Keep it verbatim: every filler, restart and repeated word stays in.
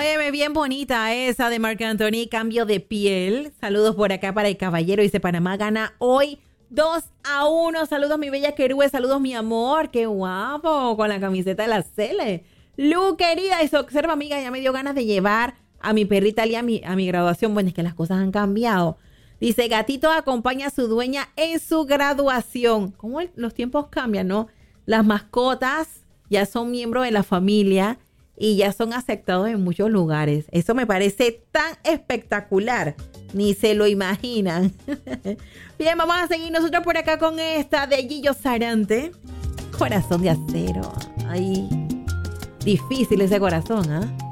Óyeme, bien bonita esa de Marc Anthony, Cambio de Piel. Saludos por acá para el caballero. Dice, Panamá gana hoy dos a uno. Saludos, mi bella Querube. Saludos, mi amor. Qué guapo, con la camiseta de la Cele. Lu, querida, eso, observa, amiga, ya me dio ganas de llevar a mi perrita Lía a mi, a mi graduación. Bueno, es que las cosas han cambiado. Dice, gatito acompaña a su dueña en su graduación. ¿Cómo el, los tiempos cambian, no? Las mascotas ya son miembros de la familia y ya son aceptados en muchos lugares. Eso me parece tan espectacular. Ni se lo imaginan. Bien, vamos a seguir nosotros por acá con esta de Gillo Sarante. Corazón de acero. Ay, difícil ese corazón, ¿ah? ¿eh?